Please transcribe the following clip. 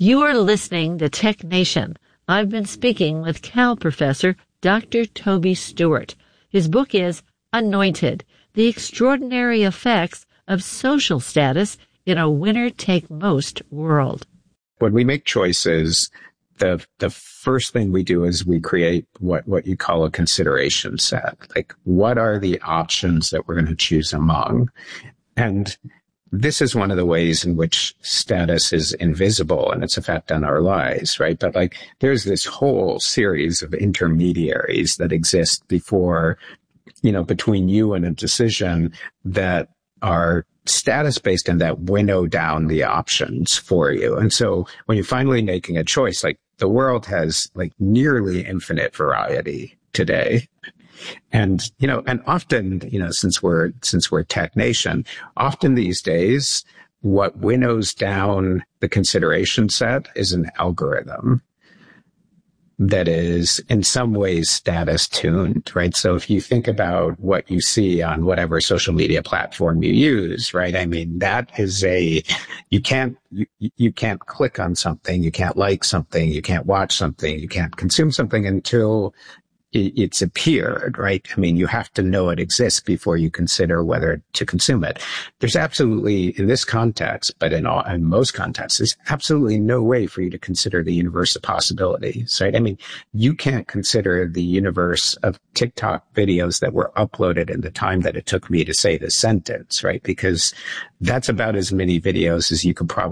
You are listening to Tech Nation. I've been speaking with Cal professor Dr. Toby Stewart. His book is Anointed: The Extraordinary Effects of Social Status in a Winner-Take-Most World. When we make choices, the first thing we do is we create what you call a consideration set. Like, what are the options that we're going to choose among? And this is one of the ways in which status is invisible and its effect on our lives, right? But like, there's this whole series of intermediaries that exist before, between you and a decision that are status-based and that winnow down the options for you. And so when you're finally making a choice, like, the world has like nearly infinite variety today. And, and often, since we're Tech Nation, often these days, what winnows down the consideration set is an algorithm that is in some ways status tuned, right? So if you think about what you see on whatever social media platform you use, right? I mean, that is you can't click on something, you can't like something, you can't watch something, you can't consume something until it's appeared, right? I mean, you have to know it exists before you consider whether to consume it. There's absolutely, in this context, but in most contexts, there's absolutely no way for you to consider the universe of possibilities, right? I mean, you can't consider the universe of TikTok videos that were uploaded in the time that it took me to say this sentence, right? Because that's about as many videos as you could probably